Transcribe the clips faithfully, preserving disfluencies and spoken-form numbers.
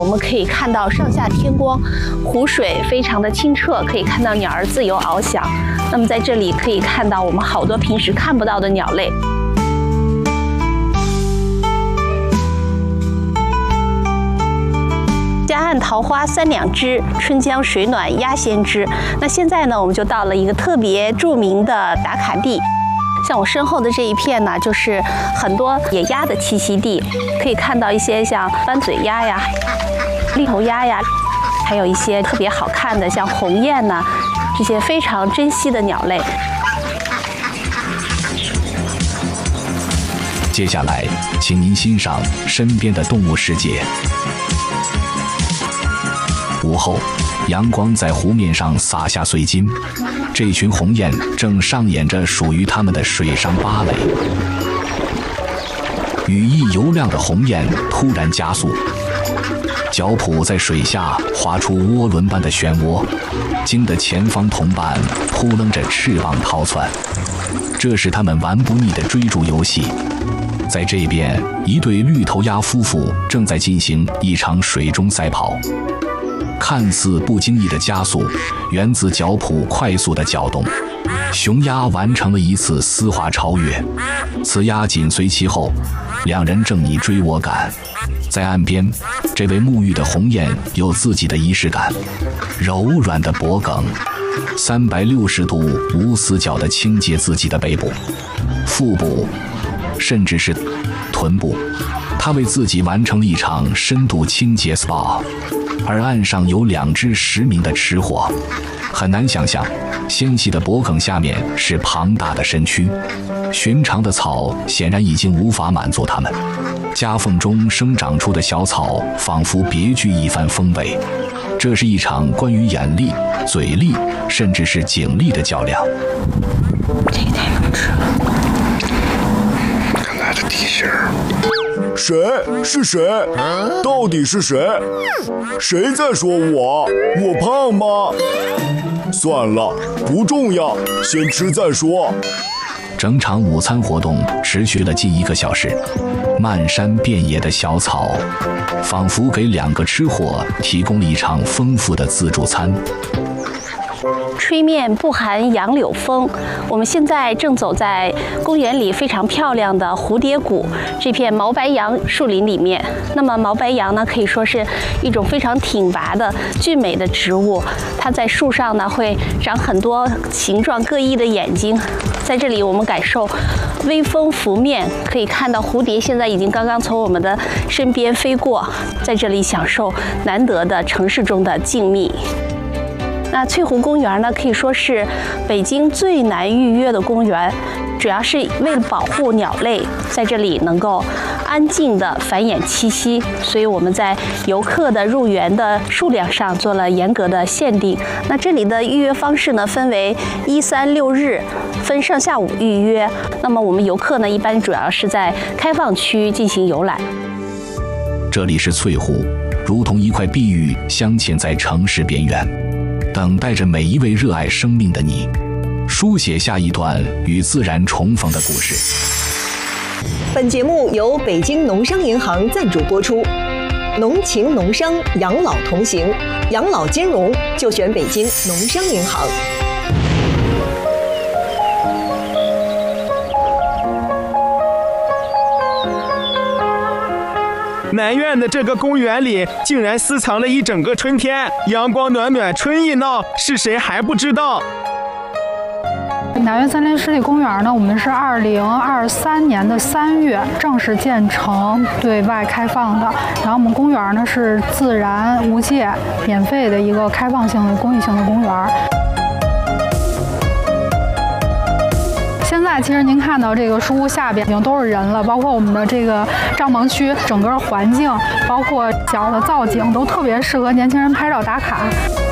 我们可以看到上下天光，湖水非常的清澈，可以看到鸟儿自由翱翔。那么在这里可以看到我们好多平时看不到的鸟类。夹岸桃花三两枝，春江水暖鸭先知。那现在呢，我们就到了一个特别著名的打卡地。像我身后的这一片呢，就是很多野鸭的栖息地，可以看到一些像斑嘴鸭呀、绿头鸭呀，还有一些特别好看的像鸿雁呐，这些非常珍稀的鸟类。 接下来，请您欣赏身边的动物世界。午后，阳光在湖面上洒下碎金，这群鸿雁正上演着属于它们的水上芭蕾。羽翼油亮的鸿雁突然加速，脚蹼在水下划出涡轮般的漩涡，惊得前方同伴扑棱着翅膀逃窜。这是他们玩不腻的追逐游戏。在这边，一对绿头鸭夫妇正在进行一场水中赛跑。看似不经意的加速，源自脚蹼快速的搅动。雄鸭完成了一次丝滑超越，雌鸭紧随其后，两人正你追我赶。在岸边，这位沐浴的鸿雁有自己的仪式感，柔软的脖颈，三百六十度无死角地清洁自己的背部、腹部，甚至是臀部。他为自己完成了一场深度清洁 S P A。而岸上有两只实名的吃货，很难想象，纤细的脖颈下面是庞大的身躯，寻常的草显然已经无法满足它们，夹缝中生长出的小草仿佛别具一番风味。这是一场关于眼力、嘴力，甚至是颈力的较量。 这个太能吃了。 看他的体型。 谁？是谁？到底是谁？谁在说我？我胖吗？算了，不重要，先吃再说。 整场午餐活动持续了近一个小时，漫山遍野的小草，仿佛给两个吃货提供了一场丰富的自助餐。 吹面不含杨柳风。我们现在正走在公园里非常漂亮的蝴蝶谷这片毛白杨树林里面。那么毛白杨呢，可以说是一种非常挺拔的俊美的植物，它在树上呢会长很多形状各异的眼睛。在这里我们感受微风拂面，可以看到蝴蝶现在已经刚刚从我们的身边飞过，在这里享受难得的城市中的静谧。那翠湖公园呢，可以说是北京最难预约的公园，主要是为了保护鸟类在这里能够安静的繁衍栖息，所以我们在游客的入园的数量上做了严格的限定。那这里的预约方式呢，分为一、三、六日分上下午预约。那么我们游客呢，一般主要是在开放区进行游览。 这里是翠湖，如同一块碧玉镶嵌在城市边缘，等待着每一位热爱生命的你，书写下一段与自然重逢的故事。 本节目由北京农商银行赞助播出，农情农商，养老同行，养老金融就选北京农商银行。 南苑的这个公园里竟然私藏了一整个春天，阳光暖暖，春意闹，是谁还不知道？ 南苑森林湿地公园呢，我们是二零二三年的三月正式建成，对外开放的。然后我们公园呢是自然无界、免费的一个开放性的公益性的公园。现在其实您看到这个树屋下边已经都是人了，包括我们的这个帐篷区，整个环境，包括小的造景，都特别适合年轻人拍照打卡。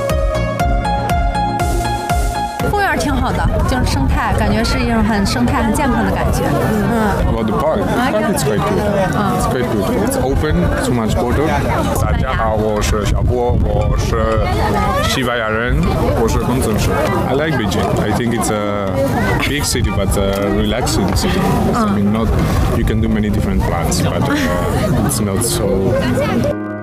公园挺好的，就是生态，感觉是一种很生态、很健康的感觉。嗯。 About the park, the park is quite good. It's quite good. It's open, too much water. 大家好，我是小波，我是西班牙人，我是工程师。I like Beijing. I think it's a big city, but a relaxing city. I mean, not you can do many different plans, but uh, it's not so.